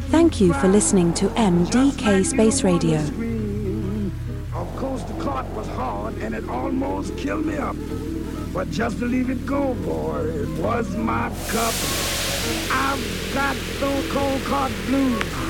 Thank you for listening to MDK Space Radio. Of course, the cart was hard and it almost killed me up. But just to leave it go, boy, it was my cup. I've got those cold cart blues.